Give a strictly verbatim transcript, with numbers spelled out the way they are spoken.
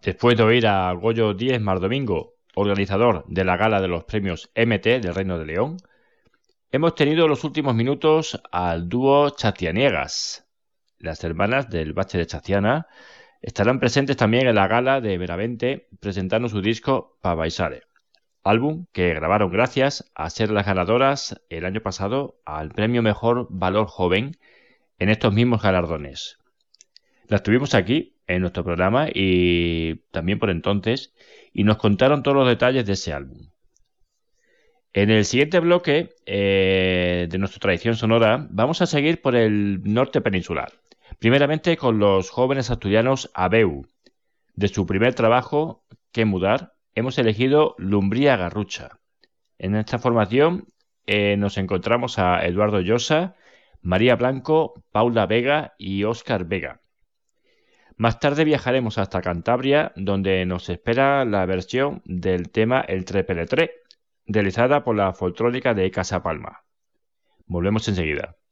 Después de oír a Goyo Díez Mardomingo, organizador de la gala de los premios M T del Reino de León, hemos tenido los últimos minutos al dúo Chatianiegas. Las hermanas del Bache de Chatiana estarán presentes también en la gala de Benavente presentando su disco Pa Baixare, álbum que grabaron gracias a ser las ganadoras el año pasado al premio Mejor Valor Joven en estos mismos galardones. Las tuvimos aquí en nuestro programa y también por entonces y nos contaron todos los detalles de ese álbum. En el siguiente bloque eh, de nuestra tradición sonora vamos a seguir por el norte peninsular, primeramente con los jóvenes asturianos Abeu. De su primer trabajo, Que Mudar, hemos elegido Lumbría Garrucha. En esta formación eh, nos encontramos a Eduardo Llosa, María Blanco, Paula Vega y Óscar Vega. Más tarde viajaremos hasta Cantabria, donde nos espera la versión del tema El Trepeletré, realizada por la folclórica de Casa Palma. Volvemos enseguida.